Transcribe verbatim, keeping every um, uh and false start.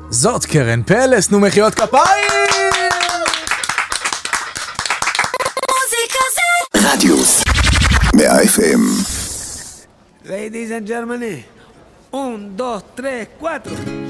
זאת קרן פלס, תנו מחיאות כפיים! מוזיקה זה רדיוס מאה אף אם. Ladies and gentlemen, un, dos, tres, cuatro.